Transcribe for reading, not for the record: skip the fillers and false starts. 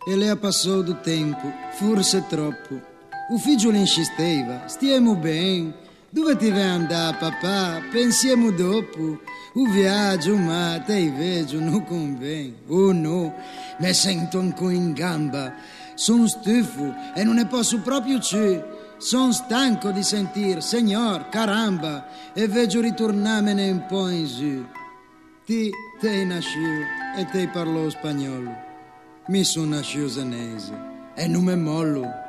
E le ha passato tempo, forse troppo. O figlio insisteva, stiamo bene. Dove ti vai andare, papà? Pensiamo dopo. O viaggio, ma te vedo, non conviene. Oh no, mi sento ancora in gamba. Sono stufo e non ne posso proprio più. Sono stanco di sentir, signor, caramba, e vedo ritornarmene un po' in giù. Te nasciu e te parlo spagnolo. Mi sono nasciuto senese e non me mollo.